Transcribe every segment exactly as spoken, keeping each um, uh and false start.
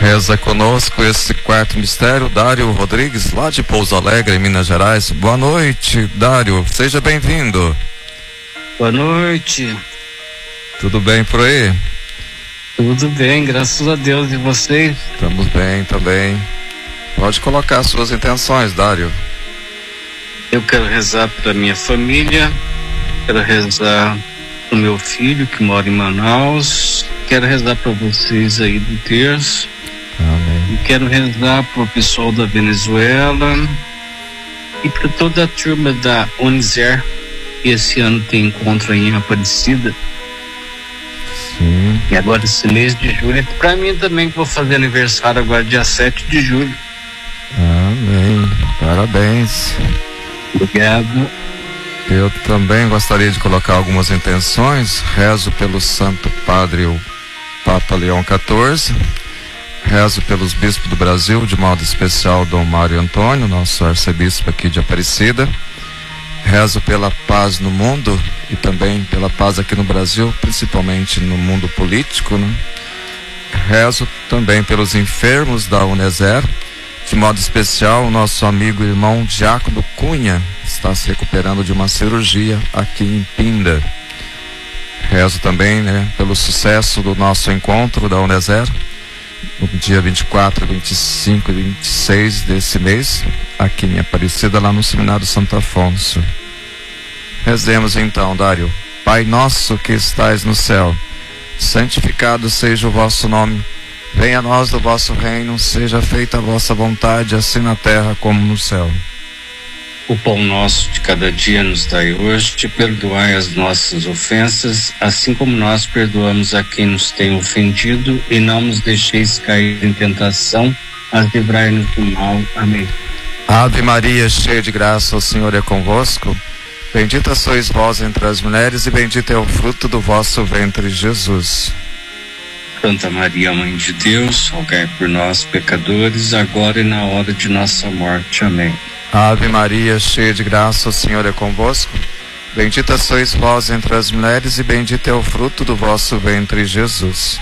Reza conosco esse quarto mistério, Dário Rodrigues, lá de Pouso Alegre, em Minas Gerais. Boa noite, Dário, seja bem-vindo. Boa noite. Tudo bem por aí? Tudo bem, graças a Deus. E vocês? Estamos bem também. Pode colocar suas intenções, Dário. Eu quero rezar para minha família, quero rezar para o meu filho que mora em Manaus, quero rezar para vocês aí do terço. Amém. E quero rezar para o pessoal da Venezuela e para toda a turma da Unizer, que esse ano tem encontro aí em Aparecida. Sim. E agora esse mês de julho, para mim também, que vou fazer aniversário agora dia sete de julho. Amém. Parabéns. Obrigado. Eu também gostaria de colocar algumas intenções. Rezo pelo Santo Padre, o Papa Leão quatorze. Rezo pelos bispos do Brasil, de modo especial Dom Mário Antônio, nosso arcebispo aqui de Aparecida. Rezo pela paz no mundo e também pela paz aqui no Brasil, principalmente no mundo político, né? Rezo também pelos enfermos da Uneser, de modo especial o nosso amigo e irmão Diácono Cunha, está se recuperando de uma cirurgia aqui em Pinda. Rezo também, né, pelo sucesso do nosso encontro da Uneser, no dia vinte e quatro, vinte e cinco e vinte e seis desse mês, aqui em Aparecida, lá no Seminário Santo Afonso. Rezemos então, Dário. Pai nosso que estais no céu, santificado seja o vosso nome. Venha a nós do vosso reino, seja feita a vossa vontade, assim na terra como no céu. O pão nosso de cada dia nos dai hoje, te perdoai as nossas ofensas, assim como nós perdoamos a quem nos tem ofendido, e não nos deixeis cair em tentação, mas livrai-nos do mal. Amém. Ave Maria, cheia de graça, o Senhor é convosco. Bendita sois vós entre as mulheres, e bendito é o fruto do vosso ventre, Jesus. Santa Maria, Mãe de Deus, rogai por nós, pecadores, agora e na hora de nossa morte. Amém. Ave Maria, cheia de graça, o Senhor é convosco. Bendita sois vós entre as mulheres, e bendito é o fruto do vosso ventre, Jesus.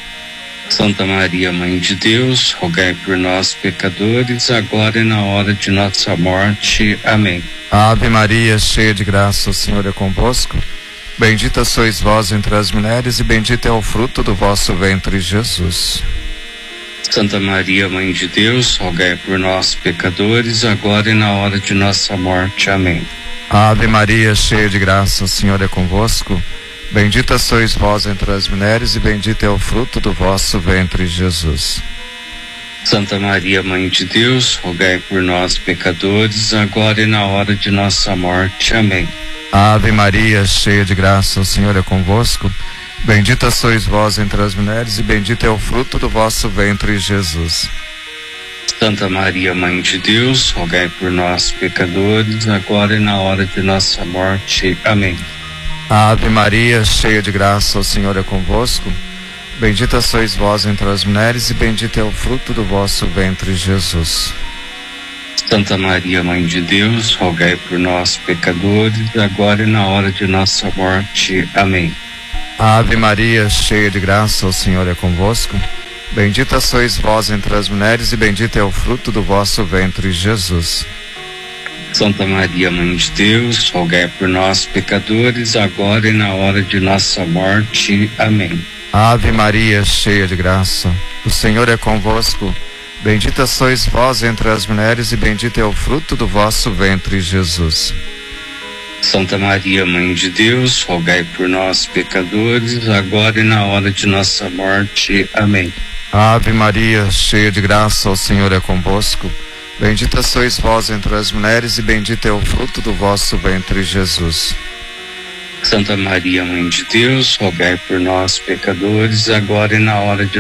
Santa Maria, Mãe de Deus, rogai por nós, pecadores, agora e na hora de nossa morte. Amém. Ave Maria, cheia de graça, o Senhor é convosco. Bendita sois vós entre as mulheres, e bendito é o fruto do vosso ventre, Jesus. Santa Maria, Mãe de Deus, rogai por nós, pecadores, agora e na hora de nossa morte. Amém. Ave Maria, cheia de graça, o Senhor é convosco. Bendita sois vós entre as mulheres, e bendito é o fruto do vosso ventre, Jesus. Santa Maria, Mãe de Deus, rogai por nós, pecadores, agora e na hora de nossa morte. Amém. Ave Maria, cheia de graça, o Senhor é convosco. Bendita sois vós entre as mulheres, e bendito é o fruto do vosso ventre, Jesus. Santa Maria, Mãe de Deus, rogai por nós, pecadores, agora e na hora de nossa morte. Amém. Ave Maria, cheia de graça, o Senhor é convosco. Bendita sois vós entre as mulheres, e bendito é o fruto do vosso ventre, Jesus. Santa Maria, Mãe de Deus, rogai por nós, pecadores, agora e na hora de nossa morte. Amém. Ave Maria, cheia de graça, o Senhor é convosco. Bendita sois vós entre as mulheres, e bendito é o fruto do vosso ventre, Jesus. Santa Maria, Mãe de Deus, rogai por nós, pecadores, agora e na hora de nossa morte. Amém. Ave Maria, cheia de graça, o Senhor é convosco. Bendita sois vós entre as mulheres, e bendito é o fruto do vosso ventre, Jesus. Santa Maria, Mãe de Deus, rogai por nós, pecadores, agora e na hora de nossa morte. Amém. Ave Maria, cheia de graça, o Senhor é convosco. Bendita sois vós entre as mulheres, e bendito é o fruto do vosso ventre, Jesus. Santa Maria, Mãe de Deus, rogai por nós, pecadores, agora e na hora de